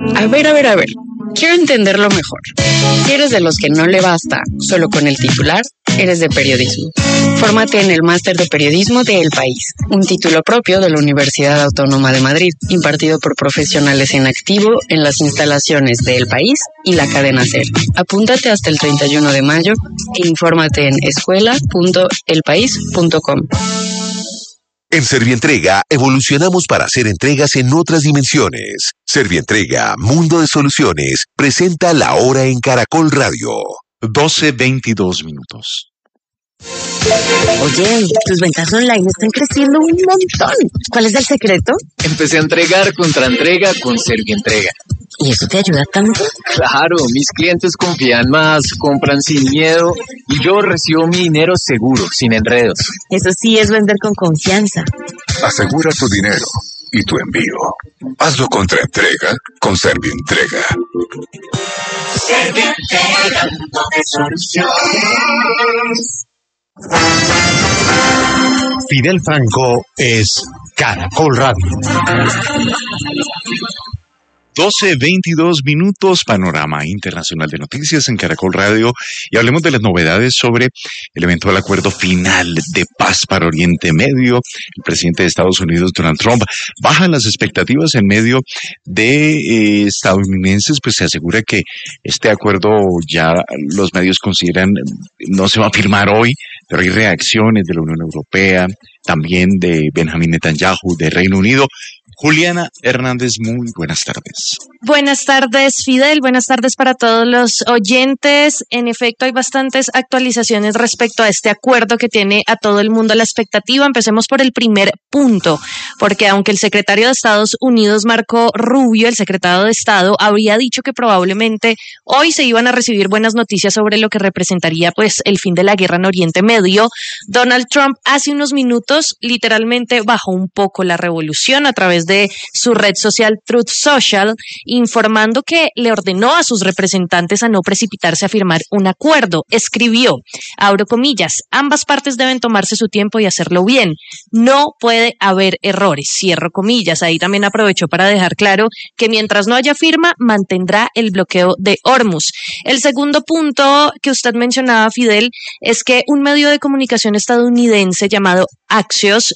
A ver. Quiero entenderlo mejor. Si eres de los que no le basta solo con el titular, eres de periodismo. Fórmate en el Máster de Periodismo de El País, un título propio de la Universidad Autónoma de Madrid, impartido por profesionales en activo en las instalaciones de El País y la cadena SER. Apúntate hasta el 31 de mayo e infórmate en escuela.elpaís.com. En Servientrega evolucionamos para hacer entregas en otras dimensiones. Servientrega, Mundo de Soluciones, presenta La Hora en Caracol Radio. 12:22. Oye, tus ventas online están creciendo un montón. ¿Cuál es el secreto? Empecé a entregar contra entrega con Servientrega. ¿Y eso te ayuda tanto? Claro, mis clientes confían más, compran sin miedo y yo recibo mi dinero seguro, sin enredos. Eso sí es vender con confianza. Asegura tu dinero y tu envío. Hazlo contra entrega con Servientrega. Servientrega, Mundo de Soluciones. Fidel Franco es Caracol Radio. 12:22, panorama internacional de noticias en Caracol Radio, y hablemos de las novedades sobre el eventual acuerdo final de paz para Oriente Medio. El presidente de Estados Unidos, Donald Trump, baja las expectativas en medio de estadounidenses, pues se asegura que este acuerdo ya los medios consideran no se va a firmar hoy, pero hay reacciones de la Unión Europea, también de Benjamín Netanyahu, de Reino Unido. Juliana Hernández, muy buenas tardes. Buenas tardes, Fidel. Buenas tardes para todos los oyentes. En efecto, hay bastantes actualizaciones respecto a este acuerdo que tiene a todo el mundo la expectativa. Empecemos por el primer punto, porque aunque el secretario de Estados Unidos, Marco Rubio, el secretario de Estado, habría dicho que probablemente hoy se iban a recibir buenas noticias sobre lo que representaría pues el fin de la guerra en Oriente Medio, Donald Trump hace unos minutos literalmente bajó un poco la revolución a través de su red social Truth Social, informando que le ordenó a sus representantes a no precipitarse a firmar un acuerdo. Escribió, abro comillas, ambas partes deben tomarse su tiempo y hacerlo bien. No puede haber errores, cierro comillas. Ahí también aprovechó para dejar claro que mientras no haya firma, mantendrá el bloqueo de Hormuz. El segundo punto que usted mencionaba, Fidel, es que un medio de comunicación estadounidense llamado Axios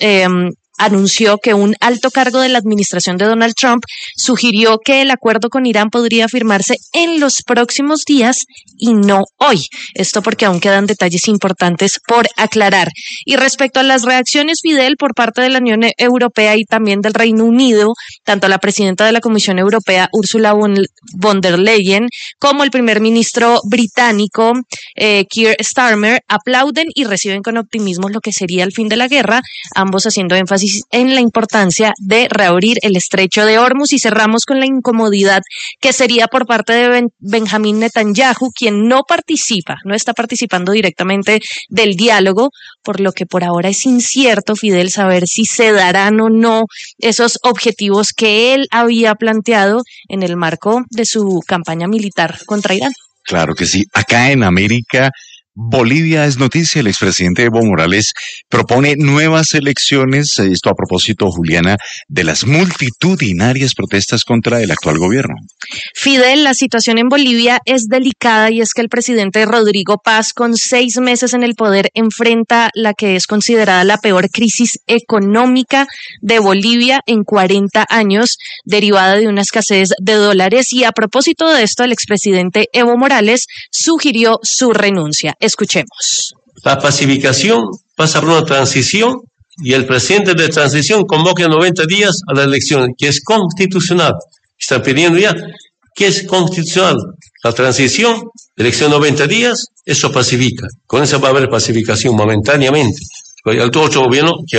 anunció que un alto cargo de la administración de Donald Trump sugirió que el acuerdo con Irán podría firmarse en los próximos días y no hoy. Esto porque aún quedan detalles importantes por aclarar. Y respecto a las reacciones, Fidel, por parte de la Unión Europea y también del Reino Unido, tanto la presidenta de la Comisión Europea, Ursula von der Leyen, como el primer ministro británico, Keir Starmer, aplauden y reciben con optimismo lo que sería el fin de la guerra, ambos haciendo énfasis en la importancia de reabrir el estrecho de Hormuz. Y cerramos con la incomodidad que sería por parte de Benjamín Netanyahu, quien no está participando directamente del diálogo, por lo que por ahora es incierto, Fidel, saber si se darán o no esos objetivos que él había planteado en el marco de su campaña militar contra Irán. Claro que sí. Acá en América, Bolivia es noticia. El expresidente Evo Morales propone nuevas elecciones. Esto a propósito, Juliana, de las multitudinarias protestas contra el actual gobierno. Fidel, la situación en Bolivia es delicada y es que el presidente Rodrigo Paz, con 6 meses en el poder, enfrenta la que es considerada la peor crisis económica de Bolivia en 40 años, derivada de una escasez de dólares. Y a propósito de esto, el expresidente Evo Morales sugirió su renuncia. Escuchemos. La pacificación pasa por una transición y el presidente de transición convoca 90 días a la elección, que es constitucional. Están pidiendo ya que es constitucional. La transición, elección 90 días, eso pacifica. Con eso va a haber pacificación momentáneamente. El otro gobierno